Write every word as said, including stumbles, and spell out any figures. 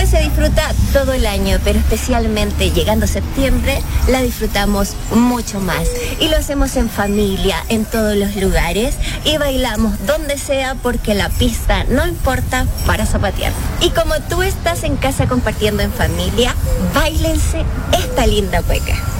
cueca se disfruta todo el año, pero especialmente llegando septiembre la disfrutamos mucho más. Y lo hacemos en familia, en todos los lugares, y bailamos donde sea porque la pista no importa para zapatear. Y como tú estás en casa compartiendo en familia, báilense esta linda cueca.